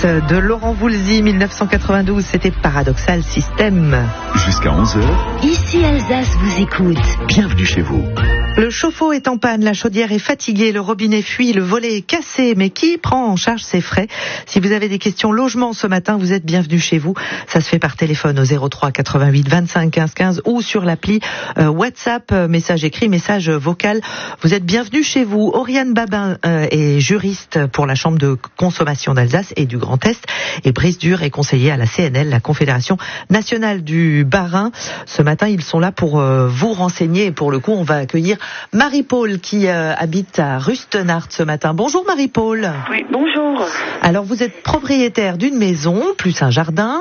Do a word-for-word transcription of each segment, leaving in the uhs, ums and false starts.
de Laurent Voulzy, dix-neuf cent quatre-vingt-douze, c'était Paradoxal System. Jusqu'à onze heures. Ici Alsace vous écoute. Bienvenue chez vous. Le chauffe-eau est en panne, la chaudière est fatiguée, le robinet fuit, le volet est cassé. Mais qui prend en charge ces frais? Si vous avez des questions logement ce matin, vous êtes bienvenus chez vous. Ça se fait par téléphone au zéro trois quatre-vingt-huit vingt-cinq quinze quinze ou sur l'appli euh, WhatsApp, euh, message écrit, message vocal. Vous êtes bienvenus chez vous. Oriane Babin euh, est juriste pour la Chambre de consommation d'Alsace et du Grand Est. Et Brice Dur est conseiller à la C N L, la Confédération nationale du Bas-Rhin. Ce matin, ils sont là pour euh, vous renseigner. Et pour le coup, on va accueillir Marie-Paul qui euh, habite à Rustenart ce matin. Bonjour Marie-Paul. Oui, bonjour. Alors vous êtes propriétaire d'une maison, plus un jardin.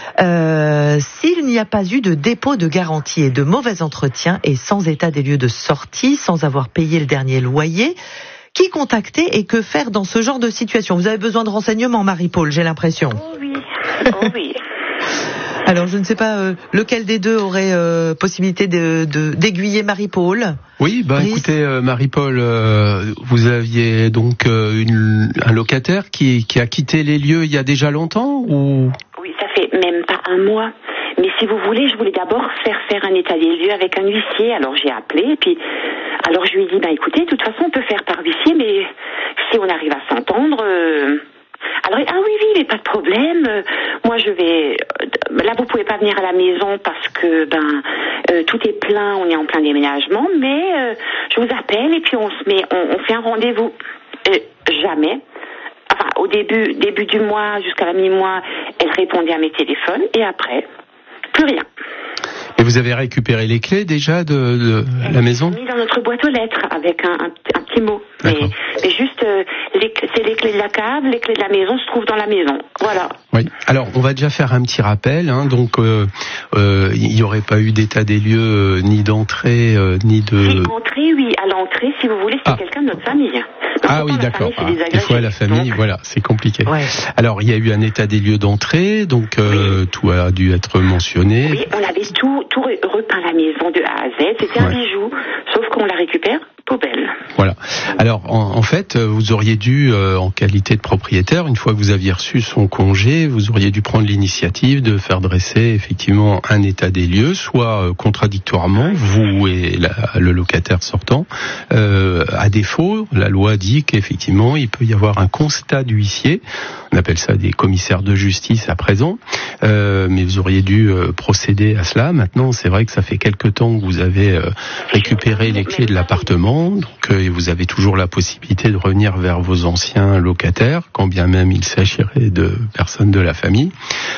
Euh, s'il n'y a pas eu de dépôt de garantie et de mauvais entretien et sans état des lieux de sortie, sans avoir payé le dernier loyer, qui contacter et que faire dans ce genre de situation? Vous avez besoin de renseignements, Marie-Paul, j'ai l'impression. Oh oui, oh oui. Alors, je ne sais pas euh, lequel des deux aurait euh, possibilité de, de, d'aiguiller Marie-Paul. Oui, bah Brice. écoutez, euh, Marie-Paul, euh, vous aviez donc euh, une, un locataire qui, qui a quitté les lieux il y a déjà longtemps ou? Oui, ça fait même pas un mois. Mais si vous voulez, je voulais d'abord faire faire un état des lieux avec un huissier. Alors j'ai appelé et puis, alors je lui ai dit, ben écoutez, de toute façon, on peut faire par huissier, mais si on arrive à s'entendre... Euh... Alors, ah oui, oui, mais pas de problème. Euh, moi, je vais... Euh, là, vous pouvez pas venir à la maison parce que, ben, euh, tout est plein, on est en plein déménagement, mais euh, je vous appelle et puis on se met, on, on fait un rendez-vous. Euh, jamais. Enfin, au début, début du mois, jusqu'à la mi-mois, elle répondait à mes téléphones et après, plus rien. Et vous avez récupéré les clés déjà de, de la maison? Mis dans notre boîte aux lettres avec un, un, un petit mot. Mais, mais juste, euh, les, c'est les clés de la cave, les clés de la maison se trouvent dans la maison. Voilà. Oui. Alors, on va déjà faire un petit rappel. Hein. Donc, euh, euh, il n'y aurait pas eu d'état des lieux, euh, ni d'entrée, euh, ni de... Si, entrée, oui. À l'entrée, si vous voulez, c'est ah. quelqu'un de notre famille. Donc, ah oui, d'accord. Famille, ah, des fois, la famille, donc... voilà, c'est compliqué. Ouais. Alors, il y a eu un état des lieux d'entrée, donc euh, oui. Tout a dû être mentionné. Oui, on avait tout, tout repeint la maison de A à Z. C'était ouais. un bijou, sauf qu'on la récupère poubelle. Voilà. Alors, en, en fait, vous auriez dû, euh, en qualité de propriétaire, une fois que vous aviez reçu son congé, vous auriez dû prendre l'initiative de faire dresser effectivement un état des lieux, soit euh, contradictoirement, vous et la, le locataire sortant. Euh, à défaut, la loi dit qu'effectivement, il peut y avoir un constat d'huissier. On appelle ça des commissaires de justice à présent. Euh, mais vous auriez dû euh, procéder à cela. Maintenant, c'est vrai que ça fait quelque temps que vous avez euh, récupéré les clés de l'appartement. Donc, euh, vous avez toujours la possibilité de revenir vers vos anciens locataires, quand bien même il s'agirait de personnes de la famille.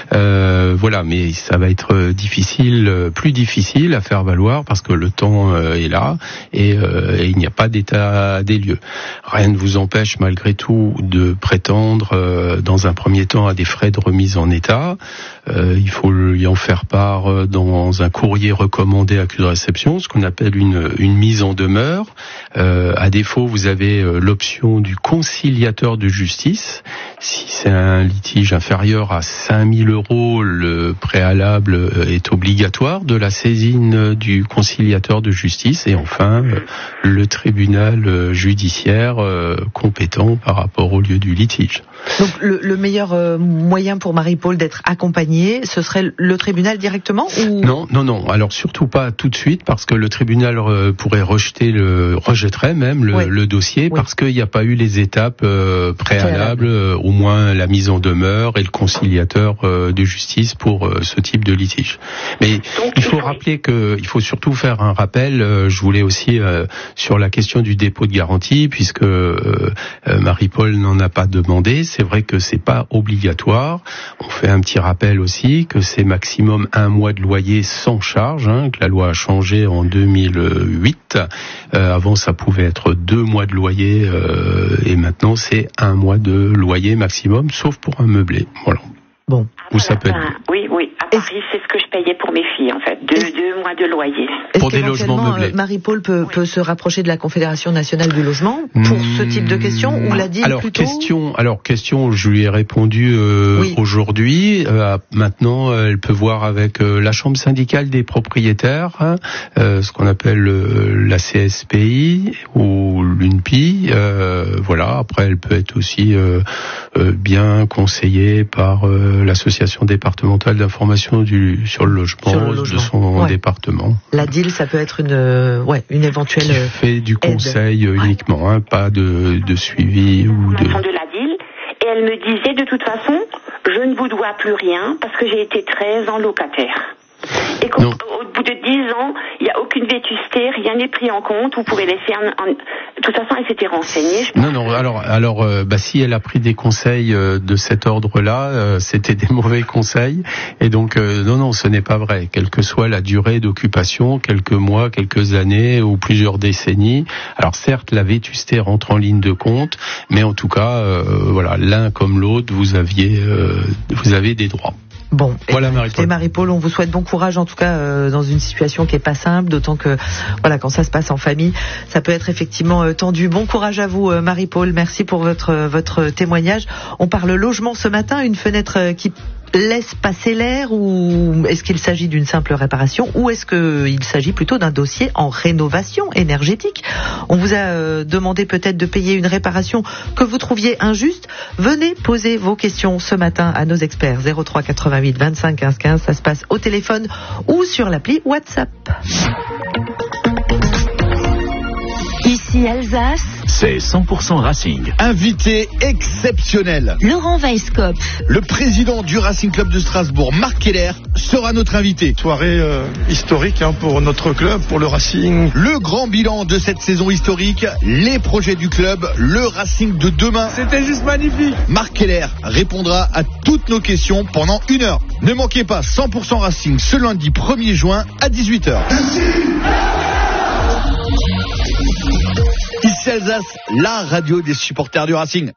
Euh, voilà, mais ça va être difficile, plus difficile à faire valoir parce que le temps euh, est là et, euh, et il n'y a pas d'état des lieux. Rien ne vous empêche malgré tout de prétendre euh, dans un premier temps à des frais de remise en état. Euh, il faut lui en faire part dans un courrier recommandé accusé de réception, ce qu'on appelle une, une mise en demeure. Euh, à défaut, vous avez euh, l'option du conciliateur de justice. Si c'est un litige inférieur à cinq mille euros, le préalable euh, est obligatoire de la saisine du conciliateur de justice. Et enfin, euh, le tribunal euh, judiciaire euh, compétent par rapport au lieu du litige. Donc le, le meilleur euh, moyen pour Marie-Paul d'être accompagnée, ce serait le tribunal directement ou... Non, non, non. Alors surtout pas tout de suite parce que le tribunal euh, pourrait rejeter le rejetterait même le, oui. le dossier oui. parce qu'il n'y a pas eu les étapes euh, préalables, euh, au moins la mise en demeure et le conciliateur euh, de justice pour euh, ce type de litige. Mais il faut rappeler que il faut surtout faire un rappel. Euh, je voulais aussi euh, sur la question du dépôt de garantie puisque euh, euh, Marie-Paul n'en a pas demandé. C'est vrai que c'est pas obligatoire. On fait un petit rappel aussi que c'est maximum un mois de loyer sans charge, hein, que la loi a changé en deux mille huit. Euh, avant, ça pouvait être deux mois de loyer euh, et maintenant, c'est un mois de loyer maximum, sauf pour un meublé. Voilà. Bon. Où ça peut être... Oui, oui. À Paris, c'est ce que je paye payer pour mes filles, en fait. Deux, deux mois de loyer. Est-ce Pour des logements meublés. Marie-Paul peut, peut se rapprocher de la Confédération nationale du logement pour mmh, ce type de questions, ou l'a dit alors, plutôt question, alors, question, je lui ai répondu euh, oui. aujourd'hui. Euh, maintenant, elle peut voir avec euh, la Chambre syndicale des propriétaires, hein, euh, ce qu'on appelle euh, la C S P I ou l'U N P I. Euh, voilà. Après, elle peut être aussi euh, euh, bien conseillée par euh, l'association départementale d'information du sur le logement, sur le logement. de son ouais. département. La D I L, ça peut être une, euh, ouais, une éventuelle. Qui fait du conseil aide. uniquement, hein, pas de, de suivi ou de. de la D I L, et elle me disait de toute façon, je ne vous dois plus rien parce que j'ai été treize ans locataire. Et qu'au au bout de dix ans, il n'y a aucune vétusté, rien n'est pris en compte, vous pouvez laisser un... un... De toute façon, elle s'était renseignée. Je non, non, alors, alors euh, bah, si elle a pris des conseils euh, de cet ordre-là, euh, c'était des mauvais conseils. Et donc, euh, non, non, ce n'est pas vrai. Quelle que soit la durée d'occupation, quelques mois, quelques années ou plusieurs décennies. Alors certes, la vétusté rentre en ligne de compte, mais en tout cas, euh, voilà, l'un comme l'autre, vous aviez, euh, vous avez des droits. Bon, voilà Marie-Paul. Et Marie-Paul, on vous souhaite bon courage en tout cas euh, dans une situation qui est pas simple, d'autant que voilà, quand ça se passe en famille, ça peut être effectivement euh, tendu. Bon courage à vous euh, Marie-Paul, merci pour votre euh, votre témoignage. On parle logement ce matin, une fenêtre euh, qui laisse passer l'air, ou est-ce qu'il s'agit d'une simple réparation, ou est-ce qu'il s'agit plutôt d'un dossier en rénovation énergétique? On vous a euh, demandé peut-être de payer une réparation que vous trouviez injuste. Venez poser vos questions ce matin à nos experts. zéro trois quatre-vingt-huit vingt-cinq quinze quinze, ça se passe au téléphone ou sur l'appli WhatsApp. Ici Alsace. C'est cent pour cent Racing. Invité exceptionnel. Laurent Weisskopf. Le président du Racing Club de Strasbourg, Marc Keller, sera notre invité. Soirée euh, historique hein, pour notre club, pour le Racing. Le grand bilan de cette saison historique, les projets du club, le Racing de demain. C'était juste magnifique. Marc Keller répondra à toutes nos questions pendant une heure. Ne manquez pas cent pour cent Racing ce lundi premier juin à dix-huit heures. Ici Alsace, la radio des supporters du Racing.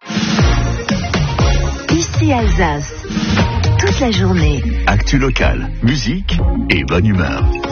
Ici Alsace, toute la journée. Actu locale, musique et bonne humeur.